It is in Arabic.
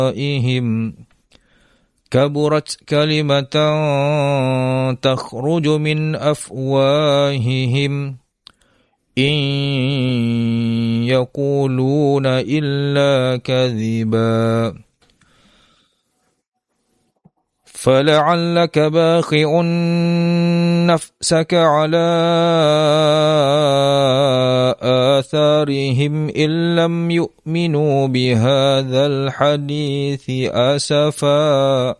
كبرت كلمة تخرج من أفواههم إن يقولون إلا كذبا فلعلك باخع نفسك على آثارهم إن لم يؤمنوا بهذا الحديث أسفا